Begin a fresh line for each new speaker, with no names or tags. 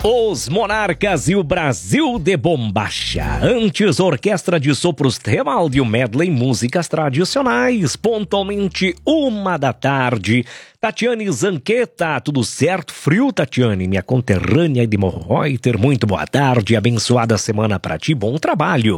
Os Monarcas e o Brasil de Bombacha. Antes, Orquestra de Sopros Tebaldi, o medley músicas tradicionais. Pontualmente 1h da tarde. Tatiane Zanqueta, tudo certo? Frio, Tatiane, minha conterrânea de Morreuter. Muito boa tarde, abençoada semana pra ti, bom trabalho.